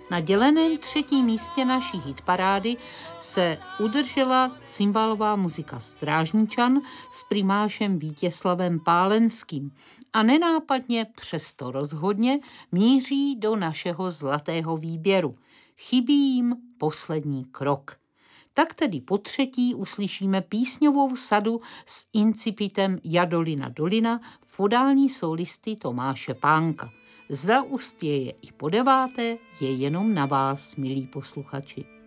Na děleném 3. místě naší hitparády se udržela cymbalová muzika Strážničan s primášem Vítězslavem Pálenským a nenápadně, přesto rozhodně, míří do našeho zlatého výběru. Chybí jim poslední krok. Tak tedy po 3. uslyšíme písňovou sadu s incipitem Jadolina dolina v podání solisty Tomáše Pánka. Zda uspěje i po 9. je jenom na vás, milí posluchači.